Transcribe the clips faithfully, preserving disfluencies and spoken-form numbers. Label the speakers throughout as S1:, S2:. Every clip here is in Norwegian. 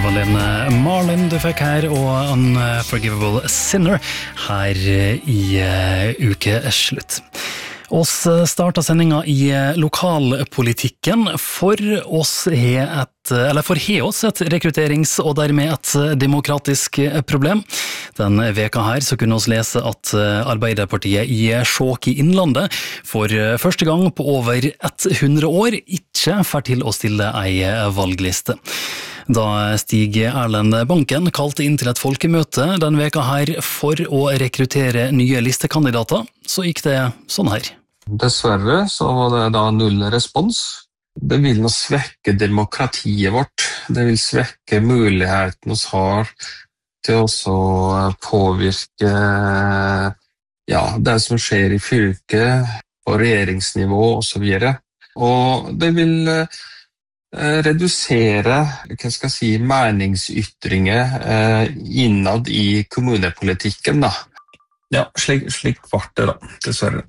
S1: Marlene Marlin du fikk her, og Unforgivable Sinner her i uh, ukeslutt. Oss starta sendinga i lokalpolitikken. For oss he et, eller for he oss et rekrutterings- og dermed et demokratisk problem. Den veka her så kunne oss lese at Arbeiderpartiet i Skjåk i Innlandet for første gang på over hundre år ikke får til å stille ei valgliste. Da Stig Erlend Banken kalte inn til et folkemøte den veka her for å rekruttere nye listekandidater, så gikk det sånn her.
S2: Dessverre så var det da null respons. Det vil nå svekke demokratiet vårt. Det vil svekke muligheten vi har til å påvirke ja, det som skjer i fylket, på regjeringsnivå og så videre. Og det vil redusere, hva skal jeg si, meningsytringer eh, innad i kommunepolitikken da. Ja, slik, slik var det da, dessverre.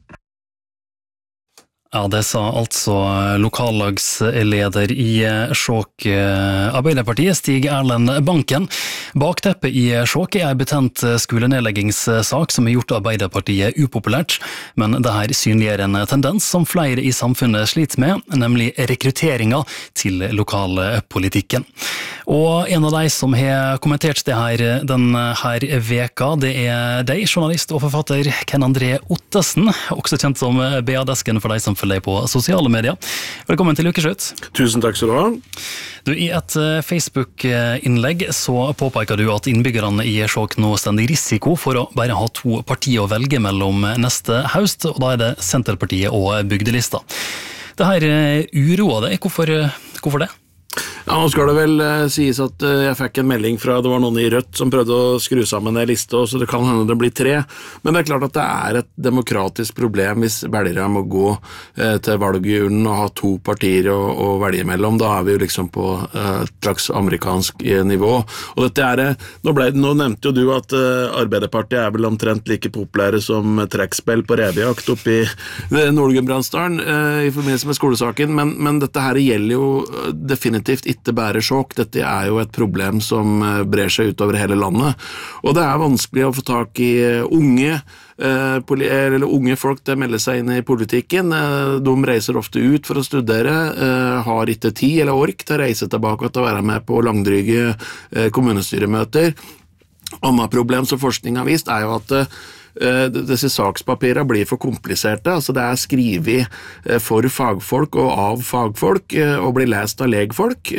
S1: Ja, det sa altså lokallagsleder i Skjåk Arbeiderpartiet, Stig Erlend Banken. Bakteppet i Skjåk er en betent skolenedleggingssak som har gjort Arbeiderpartiet upopulært, men det her synliggjør en tendens som flere i samfunnet sliter med, nemlig rekrutteringa til lokalpolitikken. Og en av de som har kommentert det her denne her veka, det er deg, journalist og forfatter Ken André Ottesen, også kjent som B A-desken for deg som følger på sosiale medier. Velkommen til ukeslutt.
S3: Tusen takk skal du ha.
S1: Du, I et Facebook-innlegg så påpeker du at innbyggerne i Skjåk nå står i risiko for å bare ha to partier å velge mellom neste høst, og da er det Senterpartiet og Bygdelista. Det her uroer deg. Hvorfor, hvorfor det?
S3: Ja, nå skal det vel eh, sies at eh, jeg fikk en melding fra, det var noen i Rødt som prøvde å skru sammen en liste, så det kan hende det blir tre, men det er klart at det er et demokratisk problem hvis velgere må gå eh, til valgurnen og ha to partier å, å velge mellom. Da er vi jo liksom på eh, et slags amerikansk eh, nivå, og dette er eh, nå, ble, nå nevnte jo du at eh, Arbeiderpartiet er vel omtrent like populære som trekkspill på revejakt oppe i eh, Nord-Gudbrandsdalen eh, i forbindelse med skolesaken, men, men dette her gjelder jo definitivt ikke bare Skjåk. Dette er jo et problem som brer seg utover hele landet, og det er vanskelig å få tak i unge eller unge folk til å melde seg inn i politikken. De reiser ofte ut for å studere, har ikke tid eller ork til å reise tilbake og til å være med på langdryge kommunestyremøter. Annet problem som forskning har vist er jo at disse sakspapirene blir for kompliserte, altså det er skrivet for fagfolk og av fagfolk og blir lest av legfolk,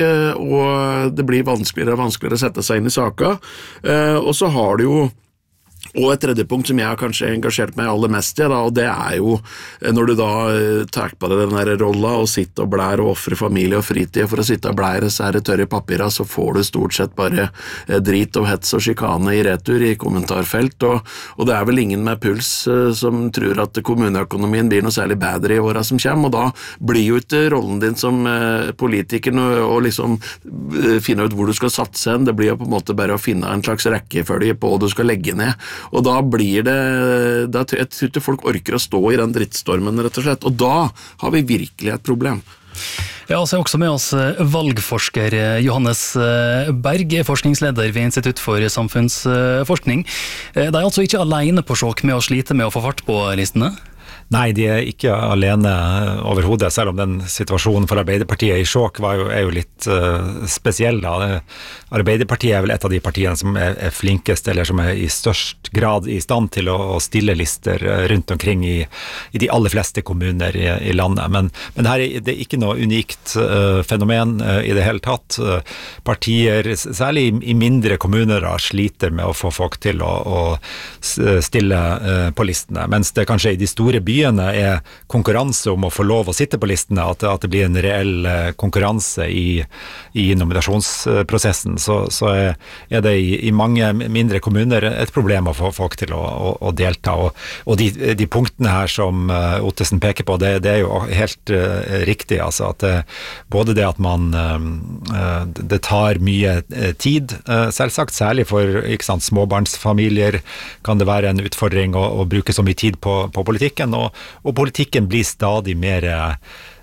S3: og det blir vanskeligere og vanskeligere å sette seg inn i saker. Og så har du jo og et tredje punkt som jeg har kanskje engasjert meg aller mest i, da, og det er jo når du da tar på deg den der rolla og sitter og blær og offrer familie og fritid for å sitte og blære så her tørre papira, så får du stort sett bare drit og hets og skikane i retur i kommentarfelt, og, og det er vel ingen med puls som tror at kommuneøkonomien blir noe særlig bedre i åra som kommer, og da blir jo ikke rollen din som politiker å liksom finne ut hvor du skal satse hen, det blir jo på en måte bare å finne en slags rekkefølge på hva du skal legge ned. Og da blir det, da, jeg tror ikke folk orker å stå i den drittstormen rett og slett, og da har vi virkelig et problem.
S1: Ja, så er også med oss valgforsker Johannes Berg, forskningsleder ved Institutt for samfunnsforskning. De er altså ikke alene på Skjåk med å slite med å få fart på listene?
S4: Nei, de er ikke alene overhodet, selv om den situasjonen for Arbeiderpartiet i Skjåk var jo, er jo litt uh, spesiell. Da. Arbeiderpartiet er vel et av de partiene som er, er flinkest, eller som er i størst grad i stand til å, å stille lister rundt omkring i, i de aller fleste kommuner i, i landet. Men, men her er det ikke noe unikt uh, fenomen uh, i det hele tatt. Uh, partier, særlig i, i mindre kommuner, da, sliter med å få folk til å, å stille uh, på listene, mens det kanskje i de store byene er konkurranse om å få lov å sitte på listene, at, at det blir en reell konkurranse i, i nominasjonsprosessen, så, så er, er det i, i mange mindre kommuner et problem å få folk til å, å, å delta, og, og de, de punktene her som Ottesen peker på, det, det er jo helt uh, riktig, altså at det, både det at man uh, det tar mye tid, uh, selvsagt, særlig for ikke sant, småbarnsfamilier kan det være en utfordring å, å bruke så mye tid på, på politikken, og, og politikken blir stadig mer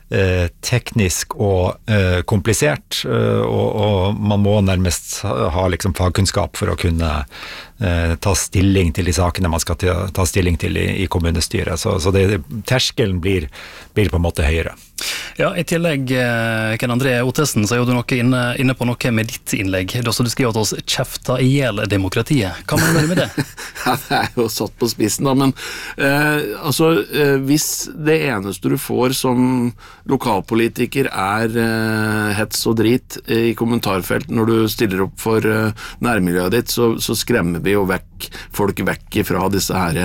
S4: eh, teknisk og eh, komplisert, eh, og, og man må nærmest ha liksom fagkunnskap for å kunne eh, ta stilling til de sakene man skal ta, ta stilling til i, i kommunestyret. Så, så det, terskelen blir, blir på en måte høyere.
S1: Ja, i tillegg, Ken André Ottesen, så er jo du noe inne, inne på noe med ditt innlegg. Da så du skriver at oss kjefta ihjel demokratiet. Hva mener du med det?
S3: Ja, det er jo satt på spissen da, men eh, altså, eh, hvis det eneste du får som lokalpolitiker er eh, hets og drit i kommentarfelt når du stiller opp for eh, nærmiljøet ditt, så, så skremmer vi jo vekk folk vekk fra disse her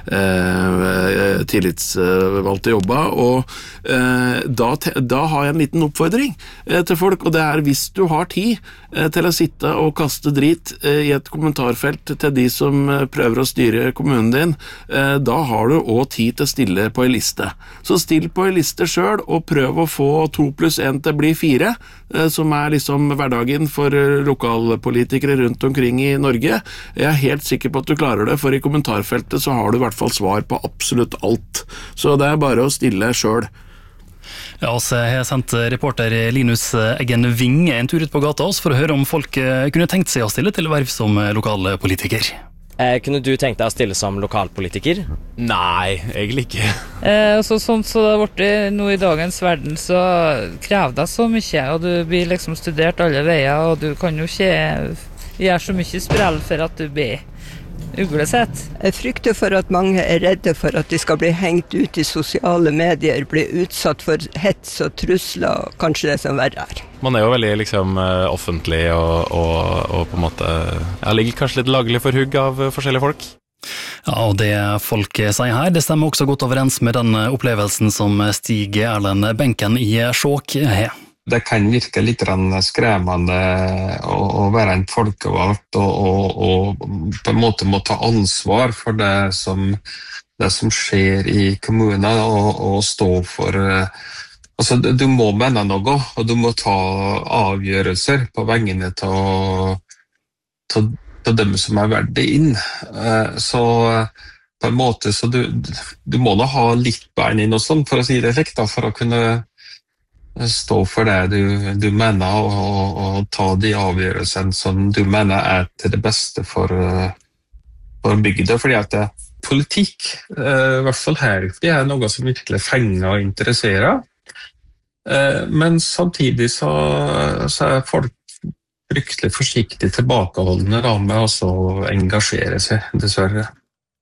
S3: eh, tillitsvalgte jobber, og eh, Da, da har jeg en liten oppfordring eh, til folk, og det er hvis du har tid eh, til å sitte og kaste drit eh, i et kommentarfelt til de som eh, prøver å styre kommunen din, eh, da har du også tid til å stille på en liste. Så still på en liste selv, og prøv å få to pluss en til å bli fire, eh, som er liksom hverdagen for eh, lokalpolitikere rundt omkring i Norge. Jeg er helt sikker på at du klarer det, for i kommentarfeltet så har du i hvert fall svar på absolutt alt. Så det er bare å stille selv.
S1: Ja, oss har sendt reporter Linus Eggen Vinge en tur ut på gata oss for å høre om folk kunne tenkt seg å stille til verv som lokalpolitiker.
S5: Eh, kunne du tenkt deg å stille som lokalpolitiker?
S6: Nei, egentlig ikke.
S7: Eh, så, sånn så det har vært nå i dagens verden, så krever det så mye, og du blir liksom studert alle veier, og du kan jo ikke gjøre så mye sprell for at du blir uglesett.
S8: Jeg frykter for at mange er redde for at de skal bli hengt ut i sosiale medier, bli utsatt for hets og trusler, og kanskje det som verre er.
S6: Man er jo veldig liksom offentlig og, og, og på en måte ja, ligger kanskje litt laglig for hugg av forskjellige folk.
S1: Ja, og det folk sier her, det stemmer også godt overens med den opplevelsen som Stig Erlend Benken i Skjåk har.
S2: Det kan virke litt skremmende å, å være en folkevalgt og, og, og på en måte må ta ansvar for det som, det som skjer i kommunen, og, og stå for altså, du må mene noe, og du må ta avgjørelser på vegne til dem som er verdt inn. Så på en måte så du, du må da ha litt bein inn og sånn, for å si det slik, da, for å kunne stå for det du, du mener, og, og, og ta de avgjørelsene som du mener er til det beste for, for bygda, fordi at det, politikk, i hvert fall her, det er noe som virkelig fenger og interesserer, men samtidig så, så er folk fryktelig forsiktig tilbakeholdende da, med å engasjere seg, dessverre.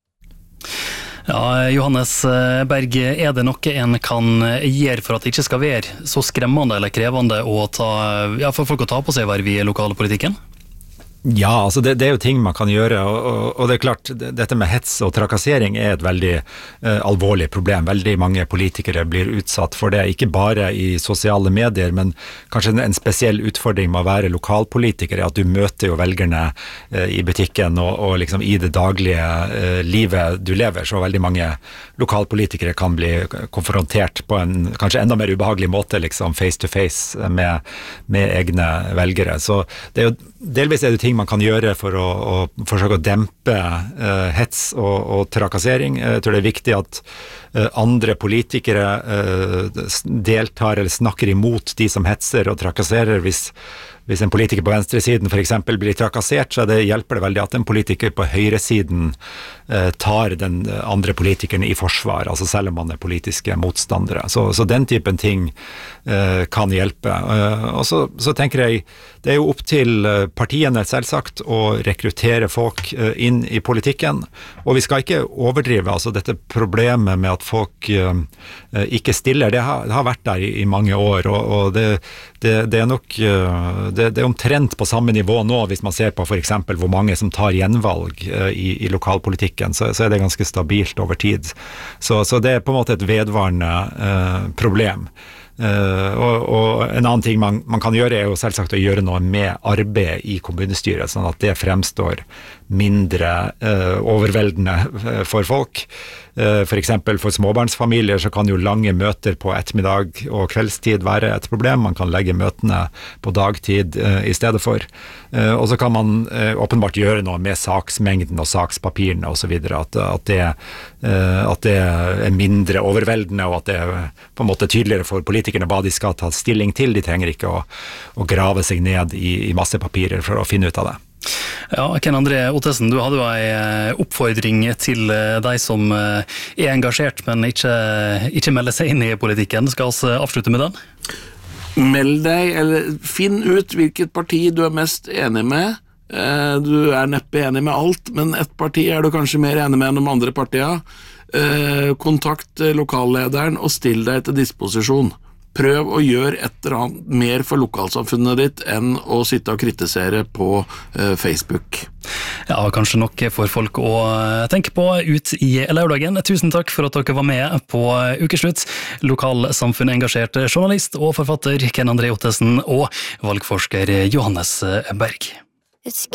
S1: Ja, Johannes Berg, er det noe en kan gjøre for at det ikke skal være så skremmende eller krevende å ta, ja, for folk å ta på seg verv i lokalpolitikken?
S4: Ja, altså det, det er jo ting man kan gjøre, og, og, og det er klart, det, dette med hets og trakassering er et veldig uh, alvorlig problem. Veldig mange politikere blir utsatt for det, ikke bare i sosiale medier, men kanskje en, en spesiell utfordring med å være lokalpolitiker, er at du møter jo velgerne uh, i butikken og, og liksom i det daglige uh, livet du lever, så veldig mange lokalpolitikere kan bli konfrontert på en kanskje enda mer ubehagelig måte, liksom face to face med, med egne velgere. Så det er jo, delvis er det ting man kan gjøre for å, å forsøke å dempe uh, hets og, og trakassering. Jeg tror det er viktig at uh, andre politikere uh, deltar eller snakker imot de som hetser og trakasserer. Hvis, hvis en politiker på venstresiden for eksempel blir trakassert, så det hjelper det veldig at en politiker på høyresiden uh, tar den andre politikeren i forsvar, altså selv om man er politiske motstandere. Så, så den typen ting uh, kan hjelpe. Uh, og så, så tenker jeg, det er jo opp til partiene selvsagt å rekruttere folk inn i politikken, og vi skal ikke overdrive altså dette problemet med at folk uh, ikke stiller, det har, det har vært der i, i mange år, og, og det, det, det er nok uh, det, det er omtrent på samme nivå nå, hvis man ser på for eksempel hvor mange som tar gjenvalg uh, i, i lokalpolitikken, så, så er det ganske stabilt over tid. Så, så det er på en måte et vedvarende uh, problem. Uh, og, og en annen ting man, man kan gjøre er jo selvsagt å gjøre noe med arbeid i kommunestyret, sånn at det fremstår mindre uh, overveldende for folk. For eksempel for småbarnsfamilier så kan jo lange møter på ettermiddag og kveldstid være et problem. Man kan legge møtene på dagtid i stedet for. Og så kan man åpenbart gjøre noe med saksmengden og sakspapirene og så videre, at, at, det, at det er mindre overveldende, og at det er på en måte tydeligere for politikerne hva de skal ta stilling til. De trenger ikke å, å grave seg ned i, i masse papirer for å finne ut av det.
S1: Ja, Ken André Ottesen, du hadde jo en oppfordring til deg som er engasjert, men ikke, ikke melder seg inn i politikken. Skal vi avslutte med den?
S3: Meld deg, eller finn ut hvilket parti du er mest enig med. Du er neppe enig med alt, men et parti er du kanskje mer enig med enn de andre partiene. Kontakt lokallederen og still deg til disposisjon. Prøv å gjøre et eller annet mer for lokalsamfunnet ditt enn å sitte og kritisere på eh, Facebook.
S1: Ja, kanskje nok for folk å tenke på ut i lørdagen. Tusen takk for at dere var med på Ukeslutt. Lokalsamfunn-engasjert journalist og forfatter Ken André Ottesen og valgforsker Johannes Berg.